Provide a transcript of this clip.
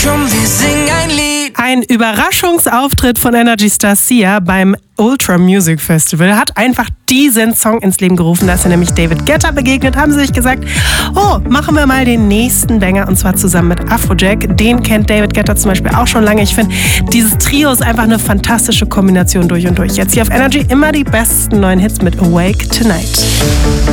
Komm, wir singen ein Lied. Ein Überraschungsauftritt von Energy Star Sia beim Ultra Music Festival hat einfach diesen Song ins Leben gerufen. Da ist ja nämlich David Guetta begegnet, haben sie sich gesagt, oh, machen wir mal den nächsten Banger und zwar zusammen mit Afrojack. Den kennt David Guetta zum Beispiel auch schon lange. Ich finde, dieses Trio ist einfach eine fantastische Kombination durch und durch. Jetzt hier auf Energy immer die besten neuen Hits mit Awake Tonight.